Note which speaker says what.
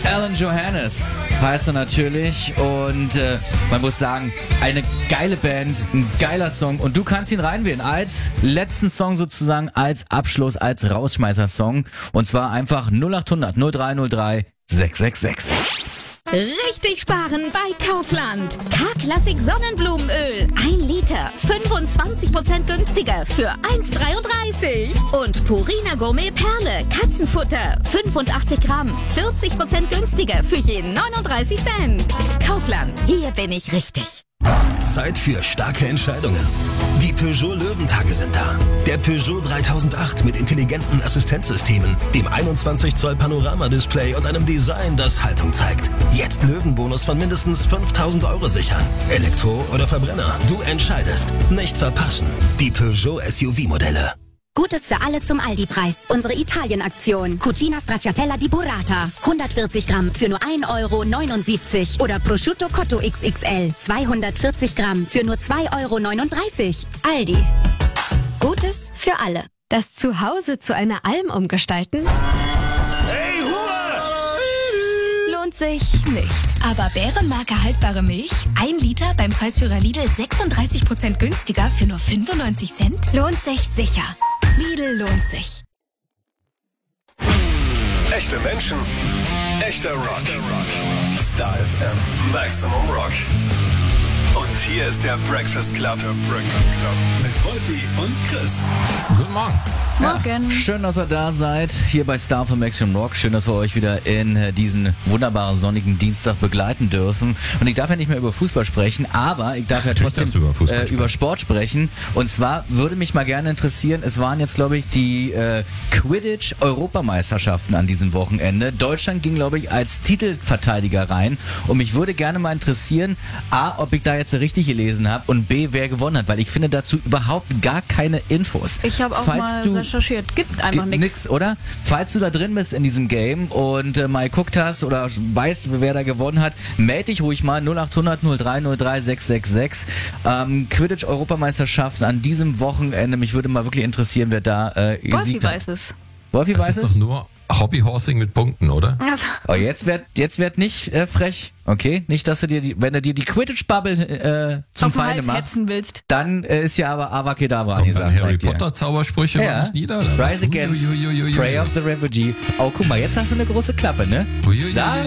Speaker 1: Alan Johannes heißt er natürlich und man muss sagen, eine geile Band, ein geiler Song und du kannst ihn reinwählen als letzten Song sozusagen, als Abschluss, als Rausschmeißer-Song und zwar einfach 0800 0303 666.
Speaker 2: Richtig sparen bei Kaufland. K-Klassik Sonnenblumenöl. 1 Liter. 25% günstiger für 1,33. Und Purina Gourmet Perle. Katzenfutter. 85 Gramm. 40% günstiger für je 39 Cent. Kaufland. Hier bin ich richtig.
Speaker 3: Zeit für starke Entscheidungen. Die Peugeot Löwentage sind da. Der Peugeot 3008 mit intelligenten Assistenzsystemen, dem 21 Zoll Panoramadisplay und einem Design, das Haltung zeigt. Jetzt Löwenbonus von mindestens 5.000 € sichern. Elektro oder Verbrenner, du entscheidest. Nicht verpassen. Die Peugeot SUV-Modelle.
Speaker 4: Gutes für alle zum Aldi-Preis. Unsere Italien-Aktion. Cucina Stracciatella di Burrata. 140 Gramm für nur 1,79 € Oder Prosciutto Cotto XXL. 240 Gramm für nur 2,39 €. Aldi. Gutes für alle.
Speaker 5: Das Zuhause zu einer Alm umgestalten?
Speaker 6: Hey, Ruhe!
Speaker 5: Lohnt sich nicht. Aber Bärenmarke haltbare Milch? 1 Liter beim Preisführer Lidl 36% günstiger für nur 95 Cent? Lohnt sich sicher. Lidl lohnt sich.
Speaker 3: Echte Menschen, echter Rock. Star FM Maximum Rock. Und hier ist der Breakfast Club. Mit Wolfi und Chris.
Speaker 7: Guten Morgen.
Speaker 1: Ja, schön, dass ihr da seid, hier bei Star FM Maximum Rock. Schön, dass wir euch wieder in diesen wunderbaren sonnigen Dienstag begleiten dürfen. Und ich darf ja nicht mehr über Fußball sprechen, aber ich darf ja trotzdem über Sport sprechen. Und zwar würde mich mal gerne interessieren, es waren jetzt, glaube ich, die Quidditch-Europameisterschaften an diesem Wochenende. Deutschland ging, glaube ich, als Titelverteidiger rein. Und mich würde gerne mal interessieren, A, ob ich da jetzt richtig gelesen habe und B, wer gewonnen hat, weil ich finde dazu überhaupt gar keine Infos.
Speaker 8: Ich habe auch mal recherchiert, gibt einfach nichts.
Speaker 1: Oder? Falls du da drin bist in diesem Game und mal geguckt hast oder weißt, wer da gewonnen hat, melde dich ruhig mal 0800 0303 666. Quidditch-Europameisterschaften an diesem Wochenende, mich würde mal wirklich interessieren, wer da
Speaker 8: Wolfi weiß es.
Speaker 1: Wolfi weiß es?
Speaker 7: Das ist doch nur Hobbyhorsing mit Punkten, oder?
Speaker 8: Also.
Speaker 1: Oh, jetzt wird nicht frech, okay? Nicht, dass du dir, wenn du dir die Quidditch-Bubble zum Feinde machst,
Speaker 8: willst.
Speaker 1: Dann ist ja aber Avacadabra
Speaker 7: Kommt
Speaker 1: angesagt.
Speaker 7: dann Harry Potter Zaubersprüche
Speaker 1: ja.
Speaker 7: nicht nieder?
Speaker 1: Rise Against, Prey of the Refugee. Oh, guck mal, jetzt hast du eine große Klappe, ne?
Speaker 7: Uiuiui.
Speaker 1: Da